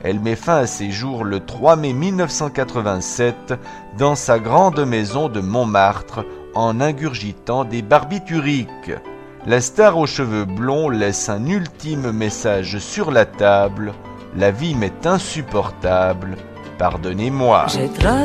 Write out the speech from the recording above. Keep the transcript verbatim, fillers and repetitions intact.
Elle met fin à ses jours le trois mai mille neuf cent quatre-vingt-sept dans sa grande maison de Montmartre en ingurgitant des barbituriques. La star aux cheveux blonds laisse un ultime message sur la table. La vie m'est insupportable, pardonnez-moi. J'ai